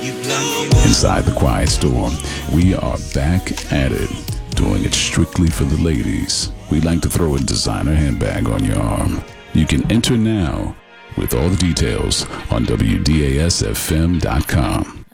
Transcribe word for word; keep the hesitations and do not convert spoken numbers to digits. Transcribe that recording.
Inside the Quiet Storm, we are back at it, doing it strictly for the ladies. We like to throw a designer handbag on your arm. You can enter now with all the details on W D A S F M dot com.